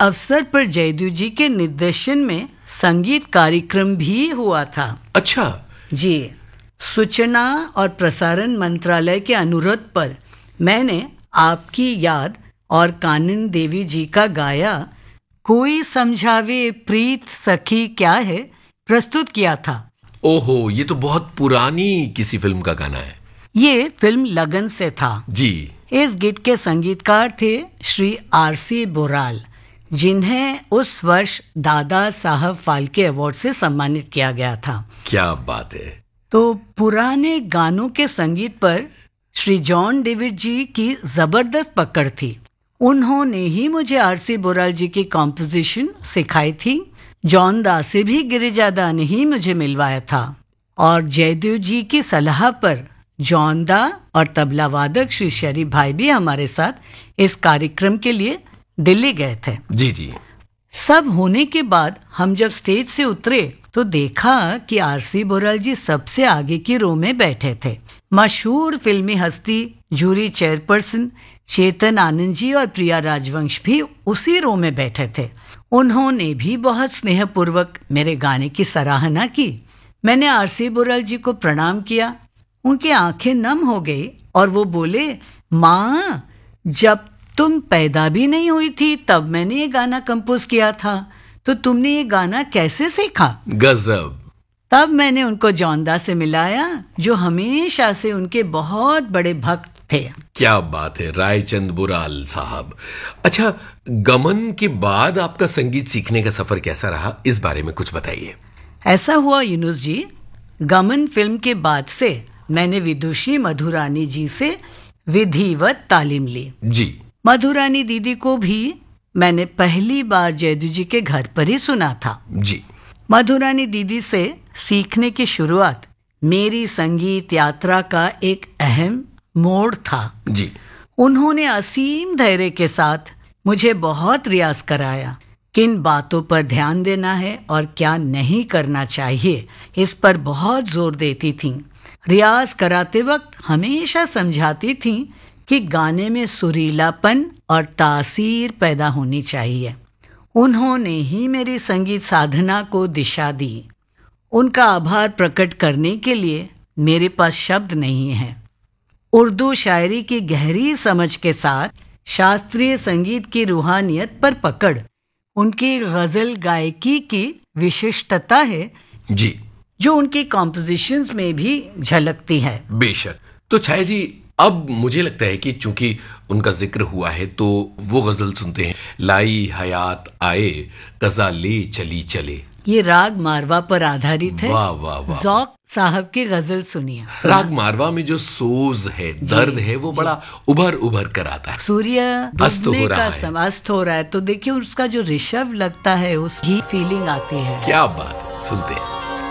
अवसर पर जयदेव जी के निर्देशन में संगीत कार्यक्रम भी हुआ था। अच्छा जी, सूचना और प्रसारण मंत्रालय के अनुरोध पर मैंने आपकी याद और कानन देवी जी का गाया कोई समझावे प्रीत सखी क्या है प्रस्तुत किया था। ओहो, ये तो बहुत पुरानी किसी फिल्म का गाना है। ये फिल्म लगन से था जी। इस गीत के संगीतकार थे श्री आरसी बोराल, जिन्हें उस वर्ष दादा साहब फाल्के अवार्ड से सम्मानित किया गया था। क्या बात है। तो पुराने गानों के संगीत पर श्री जॉन डेविड जी की जबरदस्त पकड़ थी। उन्होंने ही मुझे आरसी बोराल जी की कॉम्पोजिशन सिखाई थी। जॉन दा से भी गिरिजादा ने ही मुझे मिलवाया था और जयदेव जी की सलाह पर जॉन दा और तबला वादक श्री शरीफ भाई भी हमारे साथ इस कार्यक्रम के लिए दिल्ली गए थे। जी जी। सब होने के बाद हम जब स्टेज से उतरे तो देखा कि आरसी बोराल जी सबसे आगे की रो में बैठे थे। मशहूर फिल्मी हस्ती जूरी चेयरपर्सन चेतन आनंद जी और प्रिया राजवंश भी उसी रो में बैठे थे। उन्होंने भी बहुत स्नेहपूर्वक मेरे गाने की सराहना की। मैंने आरसी बोराल जी को प्रणाम किया। उनकी आंखें नम हो गई और वो बोले, माँ, जब तुम पैदा भी नहीं हुई थी तब मैंने ये गाना कंपोज किया था, तो तुमने ये गाना कैसे सीखा? गजब। तब मैंने उनको जॉनदा से मिलाया, जो हमेशा से उनके बहुत बड़े भक्त थे। क्या बात है रायचंद बोराल साहब। अच्छा, गमन के बाद आपका संगीत सीखने का सफर कैसा रहा, इस बारे में कुछ बताइए। ऐसा हुआ यूनुस जी, गमन फिल्म के बाद से मैंने विदुषी मधुरानी जी से विधिवत तालीम ली। जी। मधुरानी दीदी को भी मैंने पहली बार जयदेव जी के घर पर ही सुना था। जी। मधुरानी दीदी से सीखने की शुरुआत मेरी संगीत यात्रा का एक अहम मोड़ था। जी। उन्होंने असीम धैर्य के साथ मुझे बहुत रियाज कराया। किन बातों पर ध्यान देना है और क्या नहीं करना चाहिए, इस पर बहुत जोर देती थीं। रियाज कराते वक्त हमेशा समझाती थीं कि गाने में सुरीलापन और तासीर पैदा होनी चाहिए। उन्होंने ही मेरी संगीत साधना को दिशा दी। उनका आभार प्रकट करने के लिए मेरे पास शब्द नहीं है। उर्दू शायरी की गहरी समझ के साथ शास्त्रीय संगीत की रूहानियत पर पकड़ उनकी गजल गायकी की विशिष्टता है। जी। जो उनकी कॉम्पोजिशंस में भी झलकती है। बेशक। तो छाया जी, अब मुझे लगता है कि चूंकि उनका जिक्र हुआ है तो वो गजल सुनते हैं। लाई हयात आए कज़ा ले चली चले। ये राग मारवा पर आधारित है। वाह वाह वाह। ज़ौक़ साहब की गजल सुनिए। राग मारवा में जो सोज है, दर्द है, वो बड़ा उभर उभर कर आता है। सूर्य अस्त हो रहा है, अस्त हो रहा है, तो देखिए उसका जो ऋषभ लगता है उसकी फीलिंग आती है। क्या बात, सुनते हैं।